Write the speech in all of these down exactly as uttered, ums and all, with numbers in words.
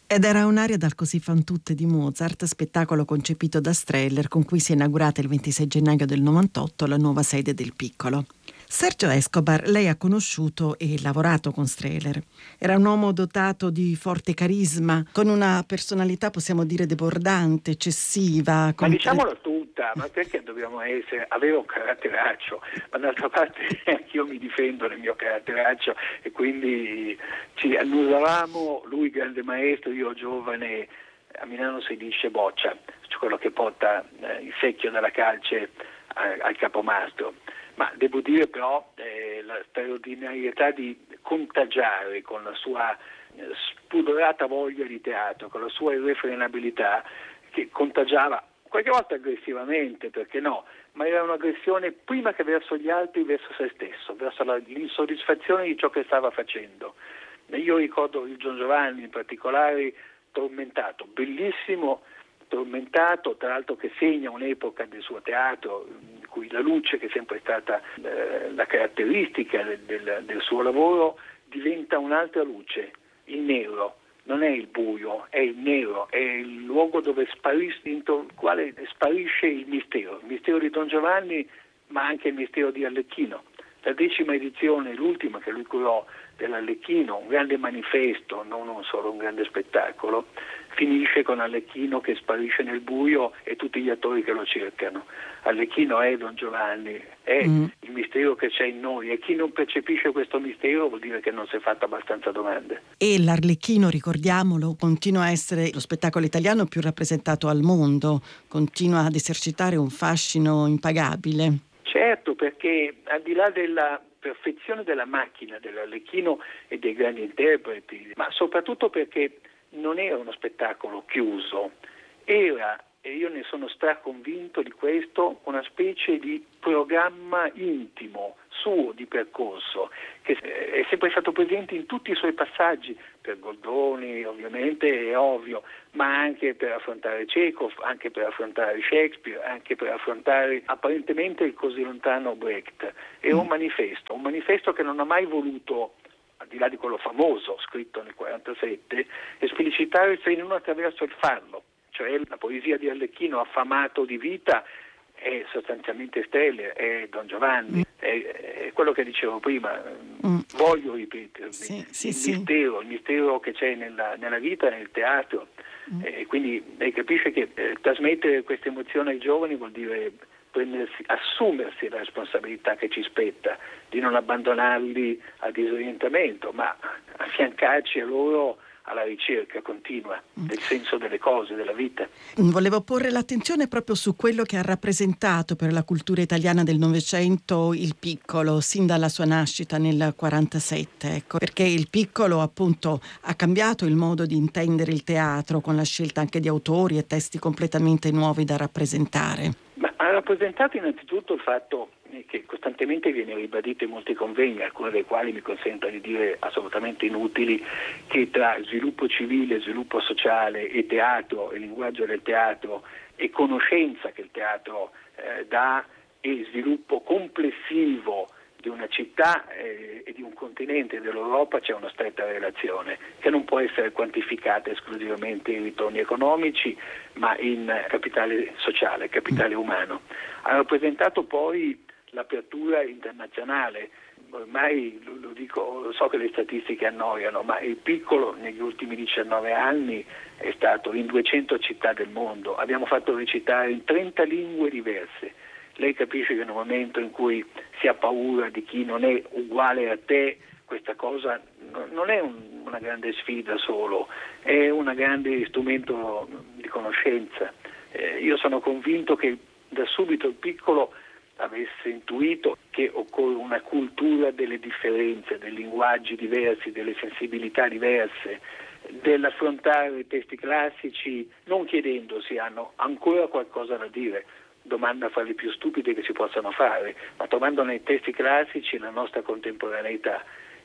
Ed era un'aria dal Così fan tutte di Mozart, spettacolo concepito da Streller con cui si è inaugurata il ventisei gennaio del novantotto la nuova sede del Piccolo. Sergio Escobar lei ha conosciuto e lavorato con Streller. Era un uomo dotato di forte carisma, con una personalità possiamo dire debordante, eccessiva. Ma diciamola tutta, ma perché dobbiamo essere, avere un caratteraccio? Ma d'altra parte anch'io mi difendo del mio caratteraccio e quindi ci annusavamo, lui grande maestro, io giovane, a Milano si dice boccia, cioè quello che porta eh, il secchio della calce a, al capomastro. Ma devo dire però eh, la straordinarietà di contagiare con la sua eh, spudorata voglia di teatro, con la sua irrefrenabilità, che contagiava qualche volta aggressivamente, perché no, ma era un'aggressione prima che verso gli altri, verso se stesso, verso la, l'insoddisfazione di ciò che stava facendo. E io ricordo il Don Giovanni in particolare tormentato, bellissimo, tormentato, tra l'altro che segna un'epoca del suo teatro in cui la luce, che è sempre stata eh, la caratteristica del, del, del suo lavoro, diventa un'altra luce, il nero. Non è il buio, è il nero, è il luogo dove sparisce, dentro il quale sparisce il mistero, il mistero di Don Giovanni, ma anche il mistero di Arlecchino. La decima edizione, l'ultima che lui curò dell'Arlecchino, un grande manifesto, non solo un grande spettacolo, finisce con Arlecchino che sparisce nel buio e tutti gli attori che lo cercano. Arlecchino è Don Giovanni, è mm. il mistero che c'è in noi, e chi non percepisce questo mistero vuol dire che non si è fatto abbastanza domande. E l'Arlecchino, ricordiamolo, continua a essere lo spettacolo italiano più rappresentato al mondo, continua ad esercitare un fascino impagabile. Certo, perché al di là della perfezione della macchina dell'Arlecchino e dei grandi interpreti, ma soprattutto perché non era uno spettacolo chiuso, era, e io ne sono straconvinto di questo, una specie di programma intimo, suo di percorso, che è sempre stato presente in tutti i suoi passaggi, per Goldoni ovviamente, è ovvio, ma anche per affrontare Chekhov, anche per affrontare Shakespeare, anche per affrontare apparentemente il così lontano Brecht. È un manifesto, un manifesto che non ha mai voluto, al di là di quello famoso scritto nel quarantasette, esplicitare il fenomeno attraverso il farlo, cioè la poesia di Arlecchino, affamato di vita, è sostanzialmente Steller, è Don Giovanni, mm. è, è quello che dicevo prima, mm. voglio ripetermi, sì, sì, il sì. mistero, il mistero che c'è nella, nella vita, nel teatro, mm. e quindi lei capisce che eh, trasmettere questa emozione ai giovani vuol dire prendersi, assumersi la responsabilità che ci spetta, di non abbandonarli al disorientamento, ma affiancarci a loro alla ricerca continua del senso delle cose, della vita. Volevo porre l'attenzione proprio su quello che ha rappresentato per la cultura italiana del Novecento il Piccolo, sin dalla sua nascita nel quarantasette, ecco, perché il Piccolo appunto ha cambiato il modo di intendere il teatro, con la scelta anche di autori e testi completamente nuovi da rappresentare. Ma ha rappresentato innanzitutto il fatto che costantemente viene ribadito in molti convegni, alcuni dei quali mi consentono di dire assolutamente inutili, che tra sviluppo civile, sviluppo sociale e teatro, e linguaggio del teatro, e conoscenza che il teatro eh, dà, e sviluppo complessivo di una città eh, e di un continente dell'Europa, c'è una stretta relazione che non può essere quantificata esclusivamente in ritorni economici, ma in capitale sociale, capitale umano. Ha rappresentato poi l'apertura internazionale. Ormai lo, lo dico, lo so che le statistiche annoiano, ma il Piccolo negli ultimi diciannove anni è stato in duecento città del mondo. Abbiamo fatto recitare in trenta lingue diverse. Lei capisce che nel momento in cui si ha paura di chi non è uguale a te, questa cosa non è un, una grande sfida solo, è un grande strumento di conoscenza. Eh, io sono convinto che da subito il Piccolo avesse intuito che occorre una cultura delle differenze, dei linguaggi diversi, delle sensibilità diverse, dell'affrontare i testi classici non chiedendosi hanno ancora qualcosa da dire, domanda fra le più stupide che si possano fare, ma trovando nei testi classici la nostra contemporaneità.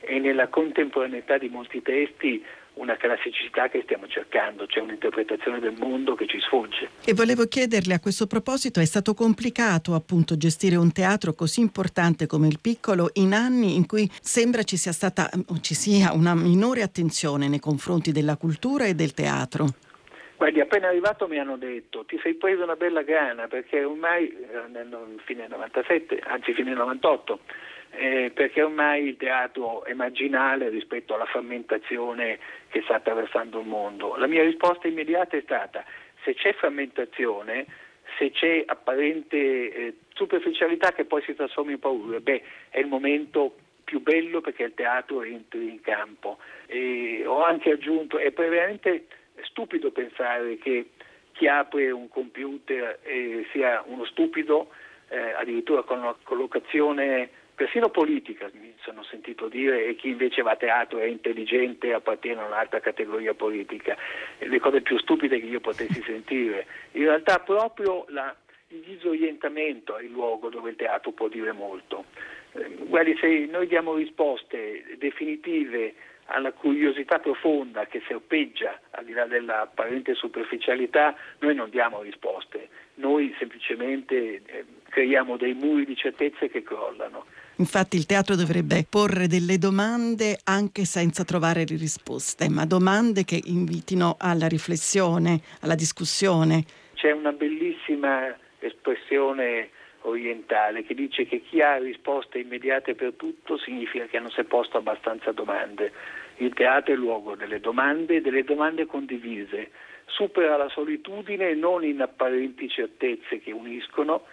e nella contemporaneità di molti testi una classicità che stiamo cercando, cioè un'interpretazione del mondo che ci sfugge. E volevo chiederle a questo proposito, è stato complicato appunto gestire un teatro così importante come il Piccolo in anni in cui sembra ci sia stata o ci sia una minore attenzione nei confronti della cultura e del teatro? Guardi, appena arrivato mi hanno detto ti sei preso una bella grana, perché ormai nel fine novantasette, anzi fine novantotto, eh, perché ormai il teatro è marginale rispetto alla frammentazione che sta attraversando il mondo. La mia risposta immediata è stata: se c'è frammentazione, se c'è apparente eh, superficialità che poi si trasforma in paura, beh, è il momento più bello perché il teatro entri in campo. E ho anche aggiunto, è veramente stupido pensare che chi apre un computer eh, sia uno stupido, eh, addirittura con una collocazione persino politica, mi sono sentito dire, e chi invece va a teatro è intelligente, appartiene a un'altra categoria politica. E le cose più stupide che io potessi sentire. In realtà proprio la, il disorientamento è il luogo dove il teatro può dire molto. Eh, guardi, se noi diamo risposte definitive alla curiosità profonda che serpeggia al di là dell'apparente superficialità, noi non diamo risposte, noi semplicemente eh, creiamo dei muri di certezze che crollano. Infatti il teatro dovrebbe porre delle domande anche senza trovare le risposte, ma domande che invitino alla riflessione, alla discussione. C'è una bellissima espressione orientale che dice che chi ha risposte immediate per tutto significa che non si è posto abbastanza domande. Il teatro è il luogo delle domande, delle domande condivise, supera la solitudine non in apparenti certezze che uniscono,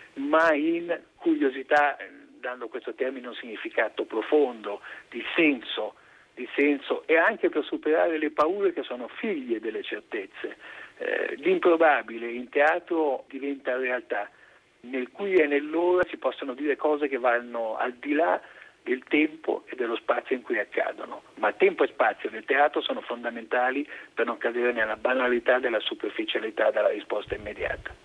ma in curiosità, dando questo termine un significato profondo, di senso, di senso e anche per superare le paure che sono figlie delle certezze. Eh, l'improbabile in teatro diventa realtà. Nel qui e nell'ora si possono dire cose che vanno al di là del tempo e dello spazio in cui accadono, ma tempo e spazio nel teatro sono fondamentali per non cadere nella banalità della superficialità della risposta immediata.